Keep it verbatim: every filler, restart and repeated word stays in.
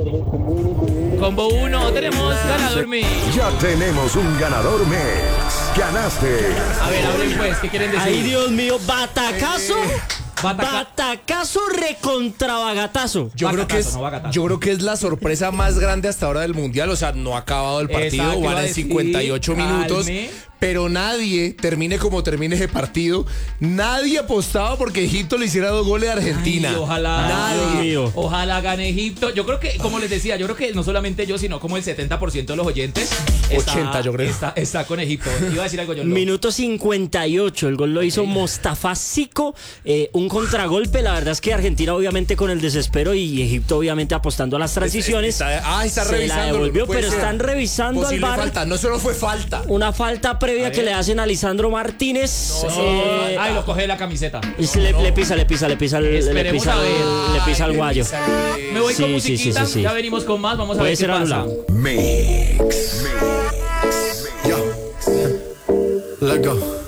Combo uno, tenemos ganador mix. Ya tenemos un ganador mix. Ganaste. A ver, hablen pues, ¿qué quieren decir? Ay, Dios mío, batacazo. Bataca- Batacazo recontra bagatazo. Yo creo, que Bagatazo, es, no bagatazo. yo creo que es la sorpresa más grande hasta ahora del Mundial. O sea, no ha acabado el partido, Exacto, iba van a en decir, cincuenta y ocho minutos. calme. Pero nadie, termine como termine ese partido, nadie apostaba porque Egipto le hiciera dos goles a Argentina. Ay, ojalá, Ay, Dios mío. ojalá gane Egipto. Yo creo que, como les decía, yo creo que no solamente yo, sino como el setenta por ciento de los oyentes está, ochenta, yo creo. Está, está con Egipto. Iba a decir algo yo. No. Minuto cincuenta y ocho, el gol lo hizo Mostafa Zico, eh, un contragolpe. La verdad es que Argentina obviamente con el desespero y Egipto obviamente apostando a las transiciones. Está- ah, está se la revisando. devolvió, Puede pero ser. están revisando al Posible V A R. falta. No solo fue falta. Una falta previa que le hacen a Lisandro Martínez. eh, Ay, lo coge de la camiseta. y se le, le pisa, le pisa, le pisa, el- le Esperemos pisa, a ver. el- le pisa al guayo. Me voy Sí, con sí, sí, musiquita. sí, sí. Ya venimos con más. Vamos a Puede ver qué ser pasa. anulado. Mix. Mix. Yo. Let go.